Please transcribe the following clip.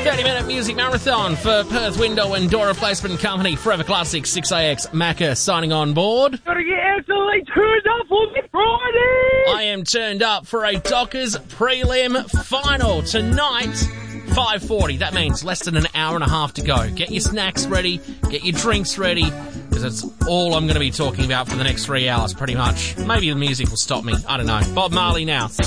30-minute music marathon for Perth Window and Door Replacement Company. Forever Classic 6AX Macca signing on board. Gotta get absolutely turned up for me Friday. I am turned up for a Dockers prelim final tonight, 5:40. That means less than an hour and a half to go. Get your snacks ready, get your drinks ready, because that's all I'm going to be talking about for the next 3 hours, pretty much. Maybe the music will stop me. I don't know. Bob Marley now.